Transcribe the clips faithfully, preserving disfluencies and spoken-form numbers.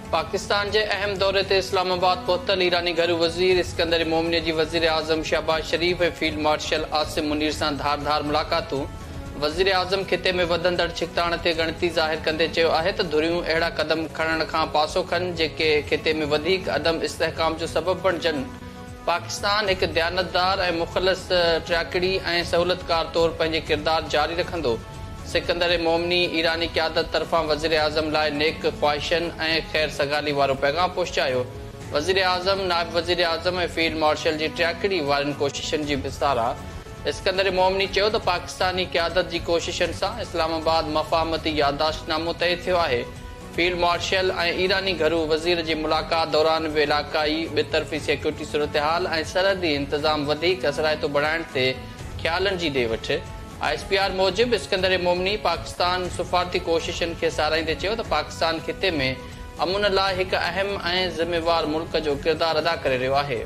पाकिस्तान के अहम दौरे ते इस्लामाबाद पहुतल ईरानी घरू वज़ीर इस्कंदर मोमिनी जी वज़ीर आज़म शहबाज शरीफ ऐं फील्ड मार्शल आसिम मुनीर सां धार धार मुलाक़ातूं। वज़ीर आज़म खिते में वधंदड़ छिकताण ते गणती ज़ाहिर कंदे चयो आहे त धुरियूं अहिड़ा क़दम खणण खां पासो खनि जेके खिते में वधीक अदम इस्तेहकाम जो सबब बणिजनि। पाकिस्तान हिकु दयानतदार ऐं मुख़लिस ट्रैकड़ी ऐं सहूलतकार तौर पंहिंजे किरदार जारी रखंदो। सिकंदर मोमिनी ईरानी क़यादत तरफ़ां वज़ीर आज़म लाइ नेक ख़्वाहिशनि ऐं ख़ैर सगाली वारो पैगाम पहुचायो। वज़ीर आज़म नायब वज़ीर आज़म ऐं फील्ड मार्शल जी ट्रैकड़ी वारनि कोशिशनि जी विस्तारा। इस्कंदर मोमिनी चयो त पाकिस्तानी क़यादत जी कोशिशनि सां इस्लामाबाद मफ़ाहमती याददाश्तनामो तइ थियो आहे। फील्ड मार्शल ऐं ईरानी घरू वज़ीर जी मुलाक़ात दौरान बि इलाक़ाई ॿितरफ़ी सिक्योरिटी सूरतहाल ऐं सरहदी इंतज़ाम वधीक असराइतो बणाइण ते ख़्यालनि जी ॾे वठि। आई एस पी आर मूजिबि इस्कंदर मोमिनी पाकिस्तान सफ़ारती कोशिशनि खे साराईंदे चयो त पाकिस्तान खिते में अमुन लाइ हिकु अहम ऐं ज़िम्मेवार मुल्क जो किरदार अदा करे रहियो आहे।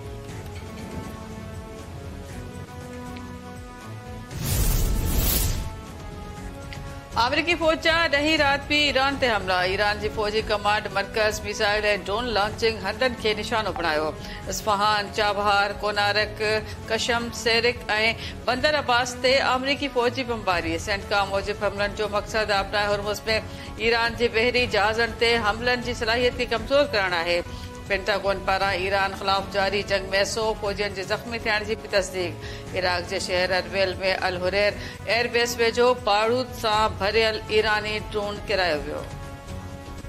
अमरीकी फौज जा ॾहीं राति बि ईरान ते हमला। ईरान जी फौजी कमांड मर्कज़ मिसाइल ऐं ड्रोन लॉन्चिंग हंधनि खे निशानो बणायो। इस्फहान, चाबहार, कोनारक, कशम, सेरिक ऐं बंदर अब्बास ते अमरीकी फौजी बमबारी। सेंटका मूजिबि हमलनि जो मक़सदु आपनाए हुर्मुज़ में ईरान जे बहरी जहाज़नि ते हमलनि जी सलाहियत खे कमज़ोर करणु आहे। पेंटागन पारां ईरान ख़िलाफ़ जारी जंग में सौ फौजियुनि जे ज़ख़्मी थियण जी बि तस्दीक। इराक जे शहर अरबिल में अल हुरैर एयरबेस वेझो बारूद सां भरियल ईरानी ड्रोन किरायो वियो।